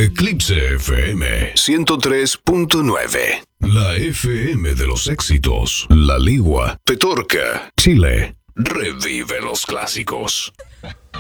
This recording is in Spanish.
Eclipse FM 103.9. La FM de los éxitos. La Ligua, Petorca, Chile. Revive los clásicos.